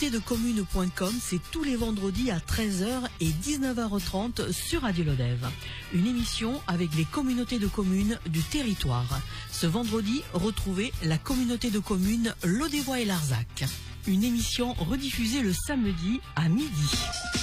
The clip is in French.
communautédecommune.com, c'est tous les vendredis à 13h et 19h30 sur Radio Lodève. Une émission avec les communautés de communes du territoire. Ce vendredi, retrouvez la communauté de communes Lodévois et Larzac. Une émission rediffusée le samedi à midi.